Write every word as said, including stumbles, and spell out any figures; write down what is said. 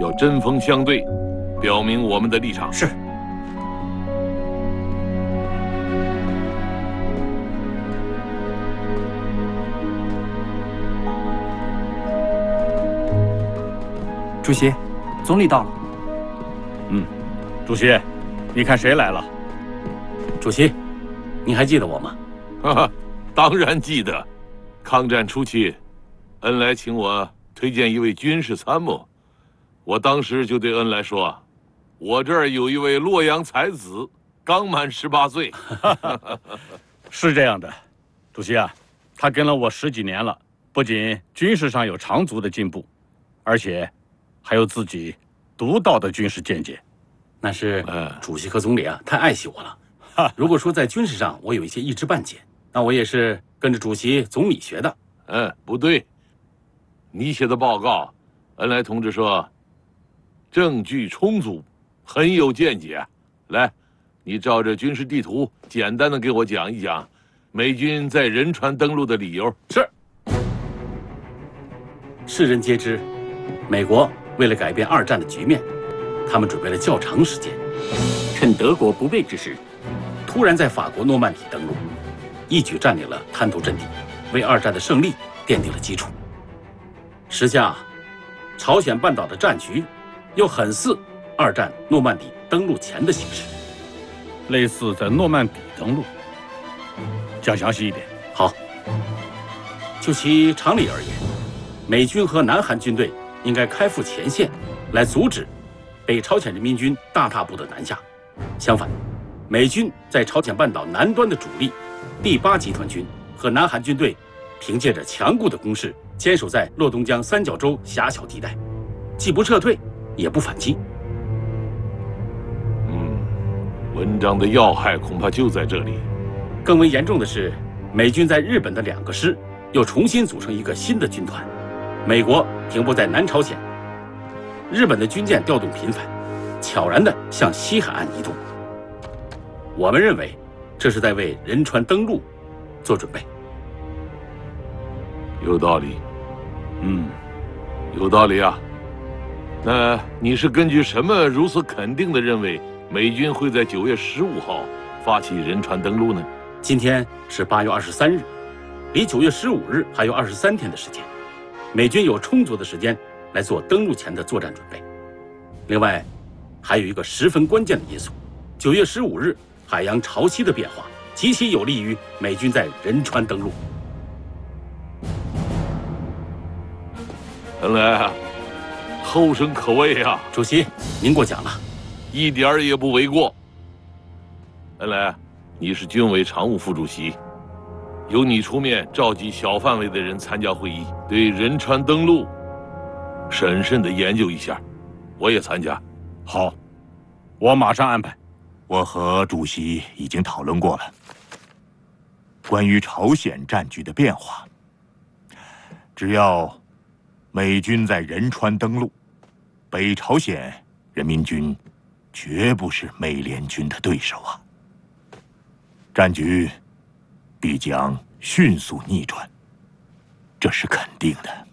要针锋相对，表明我们的立场。 是。 主席，总理到了。 嗯，主席，你看谁来了？ 主席，您还记得我吗？ 哈哈，当然记得。抗战初期，恩来请我推荐一位军事参谋，我当时就对恩来说，我这儿有一位洛阳才子，刚满十八岁。 是这样的，主席啊，他跟了我十几年了，不仅军事上有长足的进步，而且还有自己独到的军事见解。 那是主席和总理啊，太爱惜我了。如果说在军事上我有一些一知半解，那我也是跟着主席、总理学的。 嗯，不对，你写的报告，恩来同志说，证据充足，很有见解。来，你照着军事地图，简单的给我讲一讲美军在仁川登陆的理由。 是。世人皆知，美国为了改变二战的局面，他们准备了较长时间，趁德国不备之时，突然在法国诺曼底登陆，一举占领了滩头阵地，为二战的胜利奠定了基础。时下，朝鲜半岛的战局又很似二战诺曼底登陆前的形势， 类似在诺曼底登陆。讲详细一点。 好，就其常理而言，美军和南韩军队应该开赴前线，来阻止北朝鲜人民军大踏步的南下。相反，美军在朝鲜半岛南端的主力第八集团军和南韩军队，凭借着强固的攻势，坚守在洛东江三角洲狭小地带，既不撤退，也不反击。 嗯，文章的要害恐怕就在这里。 更为严重的是，美军在日本的两个师又重新组成一个新的军团，美国停泊在南朝鲜，日本的军舰调动频繁，悄然地向西海岸移动。我们认为，这是在为仁川登陆做准备。 有道理。 嗯， 有道理啊。那你是根据什么如此肯定地认为美军会在九月十五号发起仁川登陆呢？ 今天是八月二十三日，离九月十五日还有二十三天的时间，美军有充足的时间来做登陆前的作战准备。另外，还有一个十分关键的因素：九月十五日海洋潮汐的变化极其有利于美军在仁川登陆。 恩来啊，后生可畏啊！ 主席，您过奖了， 一点儿也不为过。恩来，你是军委常务副主席，由你出面召集小范围的人参加会议，对仁川登陆审慎的研究一下，我也参加。 好，我马上安排。 我和主席已经讨论过了，关于朝鲜战局的变化，只要美军在仁川登陆，北朝鲜人民军绝不是美联军的对手啊！战局必将迅速逆转，这是肯定的。